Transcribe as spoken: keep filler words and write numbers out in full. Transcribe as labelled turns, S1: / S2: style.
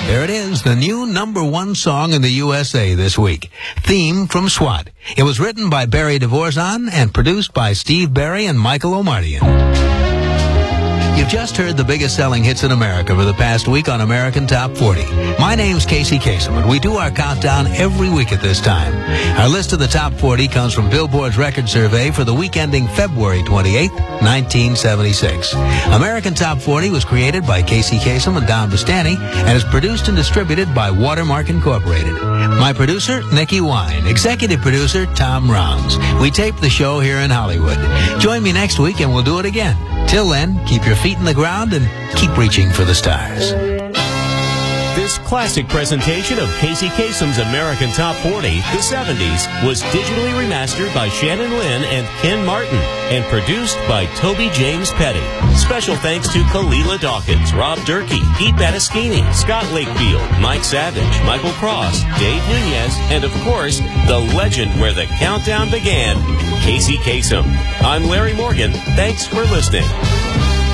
S1: There it is, the new number one song in the U S A this week. Theme from SWAT. It was written by Barry Dvorak and produced by Steve Barry and Michael Omartian. You've just heard the biggest selling hits in America for the past week on American Top forty. My name's Casey Kasem, and we do our countdown every week at this time. Our list of the Top forty comes from Billboard's record survey for the week ending February twenty-eighth, nineteen seventy-six. American Top forty was created by Casey Kasem and Don Bustani and is produced and distributed by Watermark Incorporated. My producer, Nikki Wine. Executive producer, Tom Rounds. We tape the show here in Hollywood. Join me next week and we'll do it again. Till then, keep your feet in the ground and keep reaching for the stars.
S2: This classic presentation of Casey Kasem's American Top forty, the seventies, was digitally remastered by Shannon Lynn and Ken Martin and produced by Toby James Petty. Special thanks to Kalila Dawkins, Rob Durkee, Pete Battaschini, Scott Lakefield, Mike Savage, Michael Cross, Dave Nunez, and of course, the legend where the countdown began, Casey Kasem. I'm Larry Morgan. Thanks for listening.